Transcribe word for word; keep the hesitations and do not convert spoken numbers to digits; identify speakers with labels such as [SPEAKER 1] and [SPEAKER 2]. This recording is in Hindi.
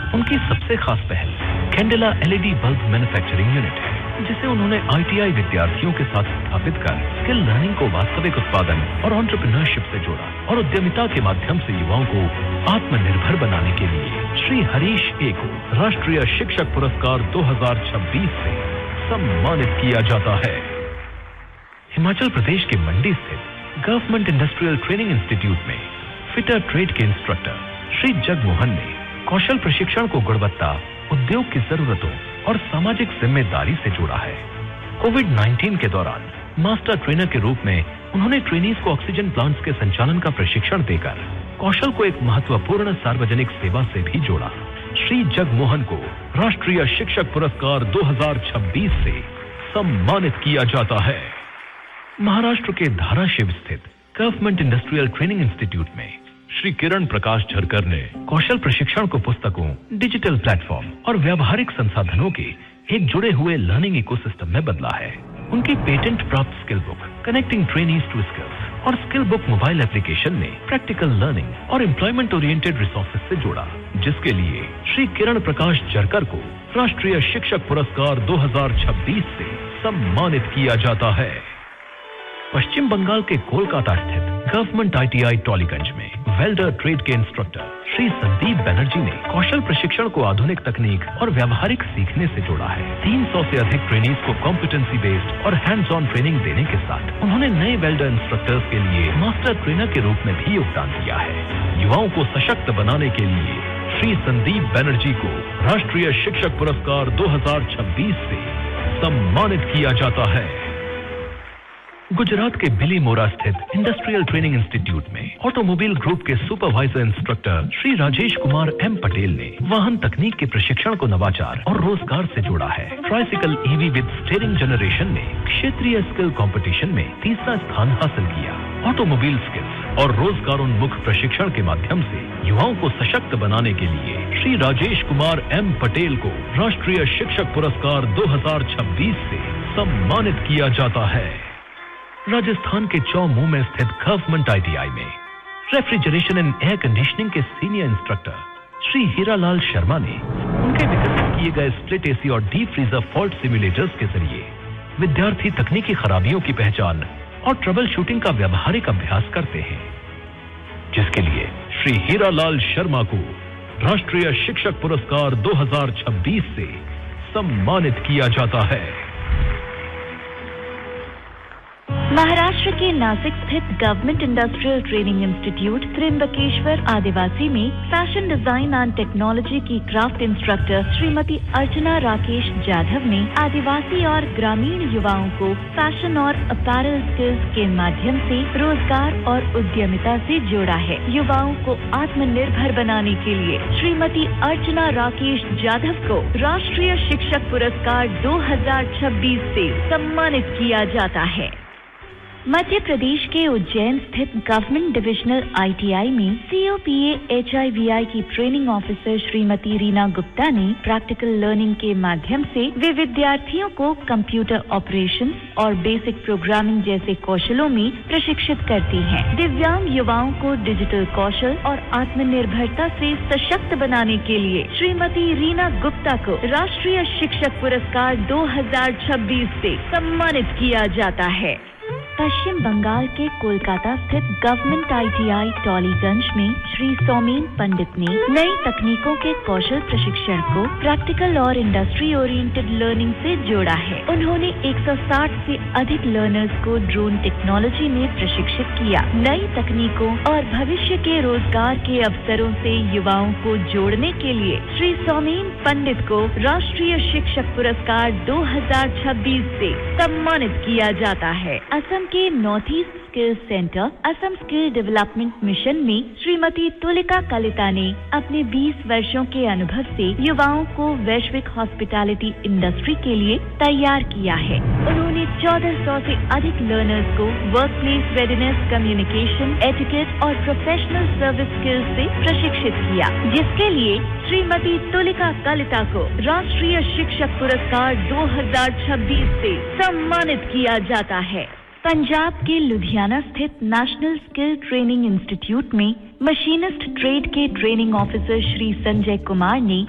[SPEAKER 1] उनकी सबसे खास पहल candela LED bulb manufacturing unit है, जिसे उन्होंने आईटीआई विद्यार्थियों के साथ स्थापित कर स्किल लर्निंग को वास्तविक उत्पादन और एंटरप्रेन्योरशिप से जोड़ा और उद्यमिता के माध्यम से युवाओं को आत्मनिर्भर बनाने के लिए श्री हरीश ए को राष्ट्रीय शिक्षक पुरस्कार दो हज़ार छब्बीस से सम्मानित किया जाता है। हिमाचल प्रदेश के मंडी स्थित गवर्नमेंट इंडस्ट्रियल ट्रेनिंग इंस्टीट्यूट में फिटर ट्रेड के इंस्ट्रक्टर श्री जगमोहन ने कौशल प्रशिक्षण को गुणवत्ता, उद्योग की जरूरतों और सामाजिक जिम्मेदारी से जोड़ा है। कोविड उन्नीस के दौरान मास्टर ट्रेनर के रूप में उन्होंने ट्रेनीज को ऑक्सीजन प्लांट्स के संचालन का प्रशिक्षण देकर कौशल को एक महत्वपूर्ण सार्वजनिक सेवा से भी जोड़ा। श्री जगमोहन को राष्ट्रीय शिक्षक पुरस्कार दो हज़ार छब्बीस से सम्मानित किया जाता है। महाराष्ट्र के धाराशिव स्थित गवर्नमेंट इंडस्ट्रियल ट्रेनिंग इंस्टीट्यूट में श्री किरण प्रकाश झरकर ने कौशल प्रशिक्षण को पुस्तकों, डिजिटल प्लेटफॉर्म और व्यावहारिक संसाधनों के एक जुड़े हुए लर्निंग इकोसिस्टम में बदला है। उनकी पेटेंट प्राप्त skill book connecting trainees to skills और स्किल बुक मोबाइल एप्लीकेशन ने प्रैक्टिकल लर्निंग और एम्प्लॉयमेंट ओरिएंटेड रिसोर्सेज से जोड़ा, जिसके लिए श्री किरण प्रकाश झरकर को राष्ट्रीय शिक्षक पुरस्कार दो हज़ार छब्बीस से सम्मानित किया जाता है। पश्चिम बंगाल के कोलकाता स्थित गवर्नमेंट आईटीआई टॉलीगंज में वेल्डर ट्रेड के इंस्ट्रक्टर श्री संदीप बनर्जी ने कौशल प्रशिक्षण को आधुनिक तकनीक और व्यावहारिक सीखने से जोड़ा है। तीन सौ से अधिक ट्रेनीज को कॉम्पिटेंसी बेस्ड और हैंड्स ऑन ट्रेनिंग देने के साथ उन्होंने नए वेल्डर इंस्ट्रक्टर्स के लिए मास्टर ट्रेनर के रूप में भी योगदान दिया है। युवाओं को सशक्त बनाने के लिए श्री संदीप बनर्जी को राष्ट्रीय शिक्षक पुरस्कार दो हज़ार छब्बीस से सम्मानित किया जाता है। गुजरात के बिलीमोरा स्थित इंडस्ट्रियल ट्रेनिंग इंस्टीट्यूट में ऑटोमोबाइल ग्रुप के supervisor instructor Shri Rajesh Kumar M Patel ने वाहन तकनीक के प्रशिक्षण को नवाचार और रोजगार से जोड़ा है। Tricycle EV with steering generation ने क्षेत्रीय स्किल कंपटीशन में तीसरा स्थान हासिल किया। ऑटोमोबाइल स्किल्स और रोजगारोन्मुख प्रशिक्षण के माध्यम से युवाओं को सशक्त बनाने के लिए श्री राजेश कुमार एम पटेल को राष्ट्रीय शिक्षक पुरस्कार दो हज़ार छब्बीस से सम्मानित किया जाता है। राजस्थान के चौमुंह में स्थित गवर्नमेंट आईटीआई में रेफ्रिजरेशन एंड एयर कंडीशनिंग के सीनियर इंस्ट्रक्टर श्री हीरालाल शर्मा ने उनके विकसित किए गए स्प्लिट एसी और डीप फ्रीजर फॉल्ट सिमुलेटर्स के जरिए विद्यार्थी तकनीकी खराबियों की पहचान और ट्रबल शूटिंग का व्यावहारिक अभ्यास करते हैं, जिसके लिए श्री हीरालाल शर्मा को राष्ट्रीय शिक्षक पुरस्कार दो हज़ार छब्बीस से सम्मानित किया जाता है।
[SPEAKER 2] महाराष्ट्र के नासिक स्थित government industrial training institute Trimbakeshwar आदिवासी में फैशन डिजाइन एंड टेक्नोलॉजी की क्राफ्ट इंस्ट्रक्टर श्रीमती अर्चना राकेश जाधव ने आदिवासी और ग्रामीण युवाओं को फैशन और अपैरल स्किल्स के माध्यम से रोजगार और उद्यमिता से जोड़ा है। युवाओं को आत्मनिर्भर बनाने के लिए श्रीमती अर्चना राकेश जाधव को राष्ट्रीय शिक्षक पुरस्कार दो हज़ार छब्बीस से सम्मानित किया जाता है। मध्य प्रदेश के उज्जैन स्थित गवर्नमेंट डिविजनल आईटीआई में सीओपीए एचआईवीआई की ट्रेनिंग ऑफिसर श्रीमती रीना गुप्ता ने प्रैक्टिकल लर्निंग के माध्यम से वे विद्यार्थियों को कंप्यूटर ऑपरेशन और बेसिक प्रोग्रामिंग जैसे कौशलों में प्रशिक्षित करती हैं। दिव्यांग युवाओं को डिजिटल कौशल और आत्मनिर्भरता से सशक्त बनाने के लिए श्रीमती रीना गुप्ता को राष्ट्रीय शिक्षक पुरस्कार दो हज़ार छब्बीस से सम्मानित किया जाता है। पश्चिम बंगाल के कोलकाता स्थित गवर्नमेंट आईटीआई टॉलीगंज में श्री सौमेन पंडित ने नई तकनीकों के कौशल प्रशिक्षण को प्रैक्टिकल और इंडस्ट्री ओरिएंटेड लर्निंग से जोड़ा है। उन्होंने एक सौ साठ से अधिक लर्नर्स को ड्रोन टेक्नोलॉजी में प्रशिक्षित किया। नई तकनीकों और भविष्य के रोजगार के अवसरों से युवाओं को जोड़ने के लिए श्री सौमेन पंडित को राष्ट्रीय शिक्षक पुरस्कार दो हज़ार छब्बीस से सम्मानित किया जाता है। असम के north east skill centre Assam skill development mission में श्रीमती तुलिका कलिता ने अपने बीस वर्षों के अनुभव से युवाओं को वैश्विक हॉस्पिटैलिटी इंडस्ट्री के लिए तैयार किया है। उन्होंने चौदह सौ से अधिक लर्नर्स को work place readiness, communication, etiquette और प्रोफेशनल सर्विस स्किल्स से प्रशिक्षित किया, जिसके लिए श्रीमती तुलिका कलिता को राष्ट्रीय शिक्षक पुरस्कार दो हज़ार छब्बीस से सम्मानित किया जाता है। पंजाब के लुधियाना स्थित नेशनल स्किल ट्रेनिंग इंस्टीट्यूट में मशीनिस्ट ट्रेड के ट्रेनिंग ऑफिसर श्री संजय कुमार ने